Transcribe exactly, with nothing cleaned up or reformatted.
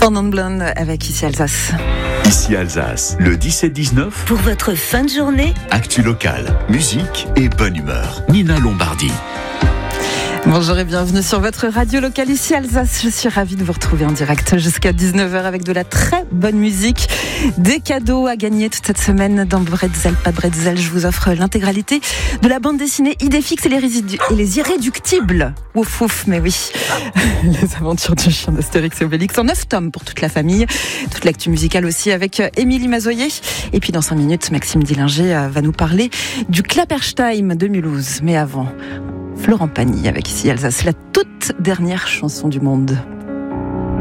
Fernand Blonde avec Ici Alsace. Ici Alsace, le dix-sept dix-neuf. Pour votre fin de journée, actu locale, musique et bonne humeur. Nina Lombardi. Bonjour et bienvenue sur votre radio locale Ici Alsace. Je suis ravie de vous retrouver en direct jusqu'à dix-neuf heures avec de la très bonne musique. Des cadeaux à gagner toute cette semaine dans Bretzel, pas de Bretzel. Je vous offre l'intégralité de la bande dessinée Idéfix et les, résidu- et les Irréductibles. Ouf ouf, mais oui. Les aventures du chien d'Astérix et Obélix en neuf tomes pour toute la famille. Toute l'actu musicale aussi avec Émilie Mazoyer. Et puis dans cinq minutes, Maxime Dillinger va nous parler du Klappersheim de Mulhouse. Mais avant, Florent Pagny avec Ici Alsace, la toute dernière chanson du monde.